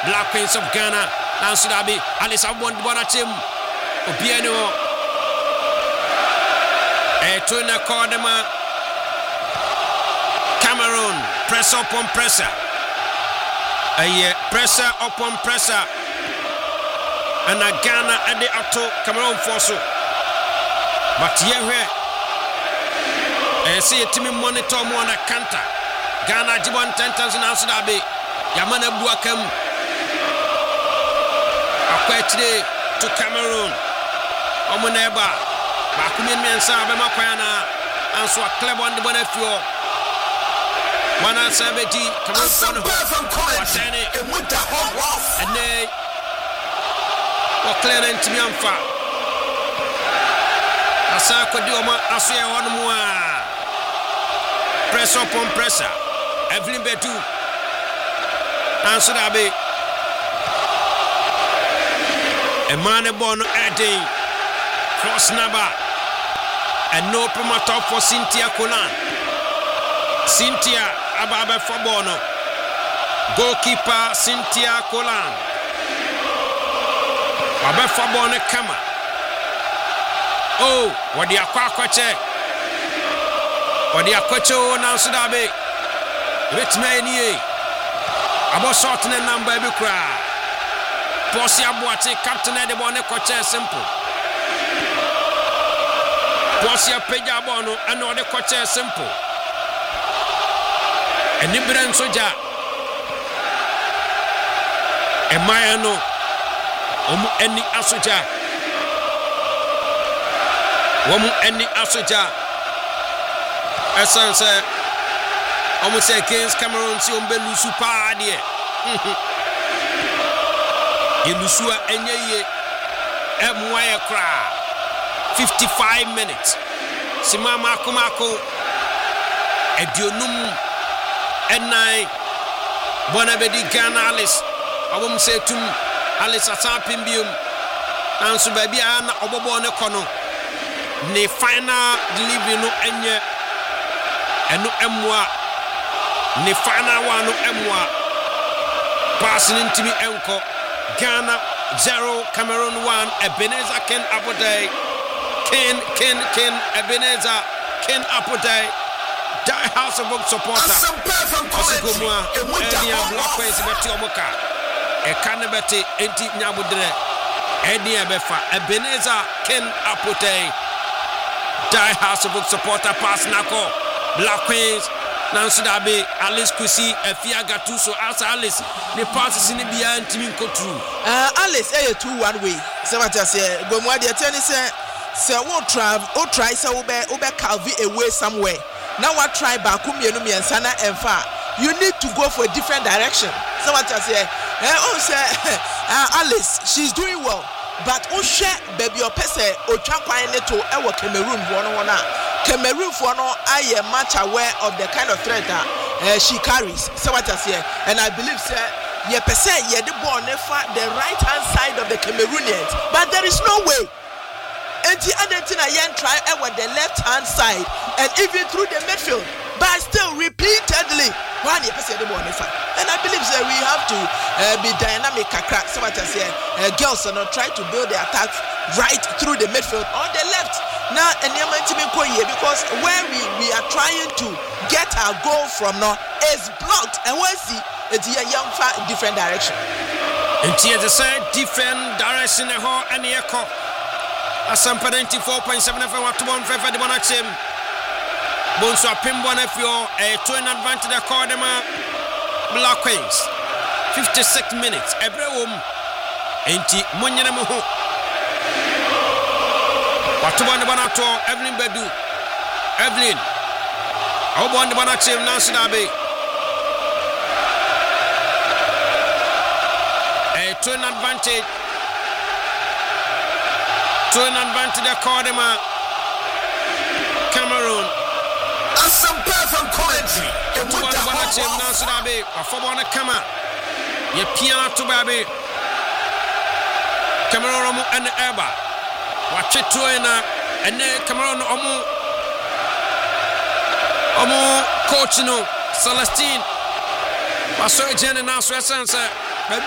Black Queens of Ghana. Nancy Dabi, Alice Abonachim, Obiano, Tuna Cordema, Cameroon, press upon presser. Pressure upon pressure. And a Ghana at the auto Cameroon force. But here, I see a team monitor more on a canter. Ghana Jibon 10,000 Nancy Dabi, Yamana Buakam. Today to Cameroon. Omuneba, Bakumin Mensa, Bemakwana, and so a club on the Bonafio. Mana Savage, Cameroon, and they were clearing to Miamfa. Asako Dioma, Asia one more. Press upon pressure. Evelyn Betu. Answer Abbey. Emmanuel Bono adding cross number and no promoter for Cynthia Colan. Cynthia Ababe for Bono. Goalkeeper Cynthia Colan. Ababe for Bono Kama. Oh, what the Aquache? What the Aquacho Nansudabe? Rich Mania. About sorting a number every cry. Posia Boate, Captain Edebone Coche simple. Posia Peja Bono, and all the Coche simple. And Ibran Soja. Emayano. Any Asoja. Any Asoja. Essence. Almost against Cameroon, Siombelu Super. Yelusua Enye Mwaya Kra 55 minutes. Simama Kumako Edionum Enai Bonabedi Ghana Alice. I won't say to Alice Asapimbium and Subabiana Obobone Kono. Ne final delivery no Enye and no Emwa. Ne final one no Emwa. Passing into me Enko. Ghana 0, Cameroon 1, Ebenezer Ken Apotei, Ken Ebenezer Ken Apotei, Die House of Book supporter. Osigumwa, Edia Black Queens Betty Omoka, Ekanebeti, Enti Nyabudre, Edia Befa, Ebenezer Ken Apotei, Die House of Book supporter, Pass Nako, Black Queens. Nancy Dabi, Alice Kusi, Efia Gatuso, as Alice, the passes in the behind team go through. Alice, 2-1 way. So what I say, go more the attorney say, we'll try, so Ube Calvi away somewhere. Now what try Bakumi and Sana and Far. You need to go for a different direction. So what I say, Alice, she's doing well. But baby or pese or Champagne to our Cameroon 1-1. Cameroon for no I am much aware of the kind of threat that she carries. So what I say, and I believe sir, ye pese ye the ball never the right hand side of the Cameroonians, but there is no way. And the other thing I try over the left hand side and even through the midfield, but still repeatedly one ye pese the ball never. And I believe sir, we have to be dynamic. So what I say, girls are not try to build the attacks right through the midfield on the left. Now, because where we are trying to get our goal from now is blocked, and we see it's a young far different direction. And here the side different direction and the echo. As some 94.7 FM to 1 the Bonachim. Bonso Pimbon if you're a twin advantage Cordema Black Queens. 56 minutes. Every home. Enti Munyamuhu. Watuban the Banato, Evelyn Bedu, Evelyn, Obon the Banachim, Nancy Dabi, a twin advantage, the Cordema, Cameroon, and some perfect commentary. Watuban the Banachim, Nancy Dabi, a Fobona Kama, ye Piana to Babi, Cameroon and the Eba. Watch it to and then Cameroon Omo coach no Celestine. Pastor Jen and now Swenson